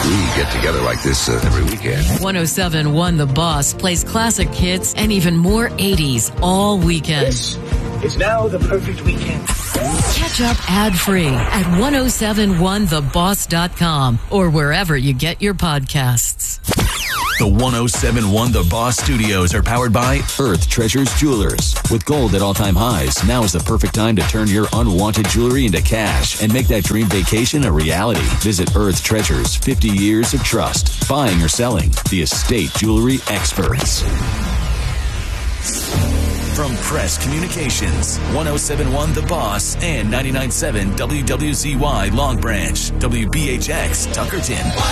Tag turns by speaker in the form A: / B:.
A: We get together like this every weekend.
B: 107.1 The Boss plays classic hits and even more 80s all weekend.
C: This is now the perfect weekend.
B: Catch up ad-free at 1071theboss.com or wherever you get your podcasts.
D: The 107.1 The Boss Studios are powered by
E: Earth Treasures Jewelers. With gold at all-time highs, now is the perfect time to turn your unwanted jewelry into cash and make that dream vacation a reality. Visit Earth Treasures, 50 years of trust. Buying or selling, the estate jewelry experts.
D: From Press Communications, 107.1 The Boss and 99.7 WWZY Long Branch, WBHX Tuckerton.